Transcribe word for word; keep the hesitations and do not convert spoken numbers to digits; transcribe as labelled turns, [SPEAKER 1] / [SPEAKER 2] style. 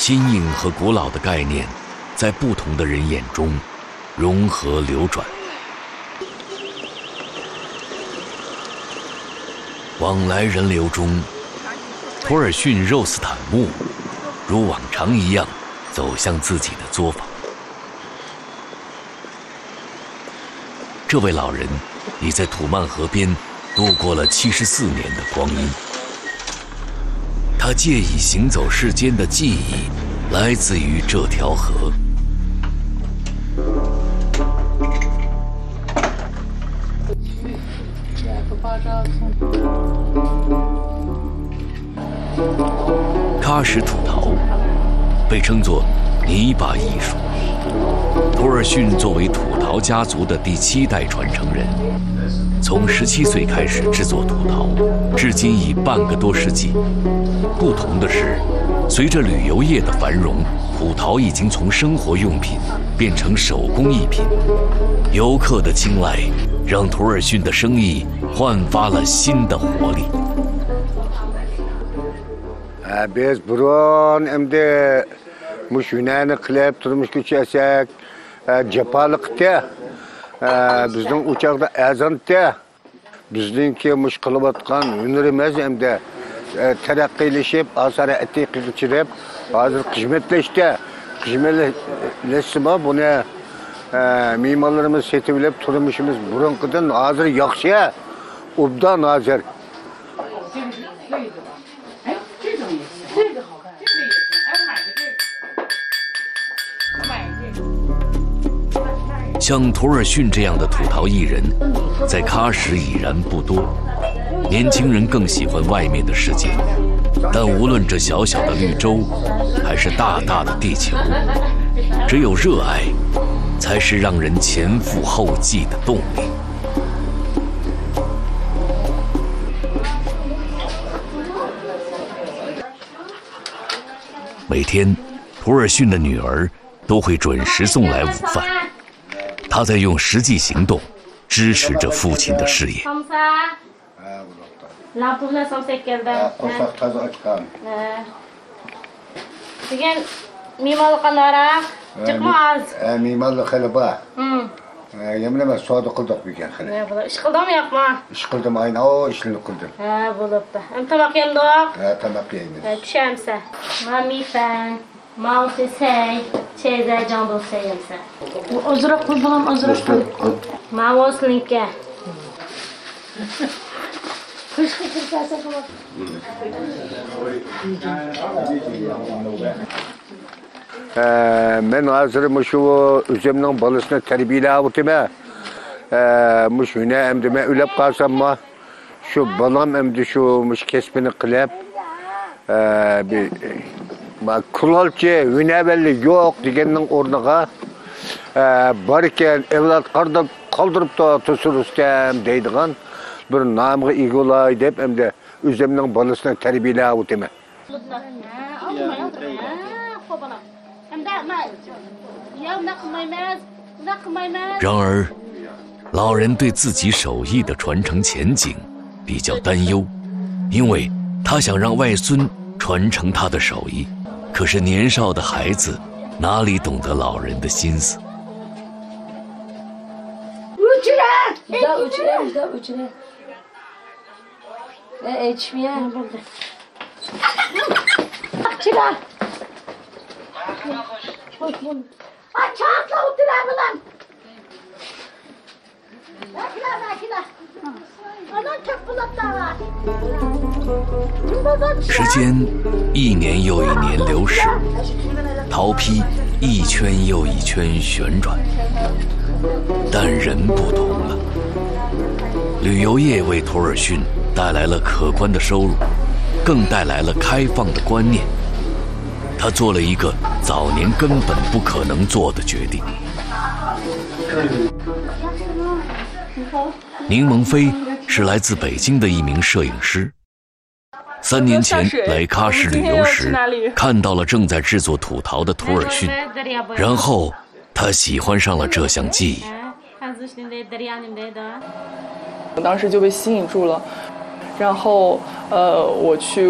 [SPEAKER 1] 新颖和古老的概念在不同的人眼中融合流转。往来人流中，托尔逊·肉斯坦穆如往常一样走向自己的作坊。这位老人已在土曼河边度过了七十四年的光阴。他借以行走世间的记忆，来自于这条河。喀什土陶被称作泥巴艺术。托尔逊作为土陶家族的第七代传承人，从十七岁开始制作土陶，至今已半个多世纪。不同的是，随着旅游业的繁荣，土陶已经从生活用品变成手工艺品。游客的青睐让托尔逊的生意焕发了新的活力。
[SPEAKER 2] biz burun endi mushunani qilib turmush kechirsak jafoliqda bizning o'choqda azonda bizningki mush qilayotgan hunarimiz endi taraqqiylasib asari atiqqa kechirib hozir xizmatlashda xizmatlashma buni me'morlarimiz setilib turmushimiz burunqidan hozir yaxshi obdan hozir
[SPEAKER 1] 像托尔逊这样的土陶艺人，在喀什已然不多。年轻人更喜欢外面的世界，但无论这小小的绿洲，还是大大的地球，只有热爱，才是让人前赴后继的动力。每天，托尔逊的女儿都会准时送来午饭。他在用实际行动支持着父亲的事业。
[SPEAKER 2] Yemleme soğudu kıldık bir kere.
[SPEAKER 3] Ne bu? İş kıldım yapma.
[SPEAKER 2] İş kıldım aynı o işini kıldım.
[SPEAKER 3] Ha bulup da. Hem tamak yedim doğ.
[SPEAKER 2] Ha tamak yedim.
[SPEAKER 3] Ha düşemse. Mami fen. Mausi sey. Çeyze can do seyemse. Ozrak kul bulam ozrak kul. Mavos linke. Kış kış kırsa kılak.
[SPEAKER 2] Men hazır şu üzümden balısını terbiyeleyip me. Muş hüne emdi me ülep kalsam mı? Şu balam emdi şu muş kesbini kılıp bir kulalçı hüne belli yok digenin ornağa barken evlat kaldırıp kaldırıp da tusur ustem deydiğen bir namı igolay deyip emdi üzümden balısını terbiyeleyip me.
[SPEAKER 1] 然而，老人对自己手艺的传承前景比较担忧，因为他想让外孙传承他的手艺，可是年少的孩子哪里懂得老人的心思？时间一年又一年流逝，陶坯一圈又一圈旋转，但人不同了。旅游业为托尔逊带来了可观的收入，更带来了开放的观念。他做了一个早年根本不可能做的决定。宁蒙飞是来自北京的一名摄影师。三年前来喀什旅游时，看到了正在制作土陶的托尔逊，然后他喜欢上了这项技艺。
[SPEAKER 4] 我当时就被吸引住了，然后呃，我去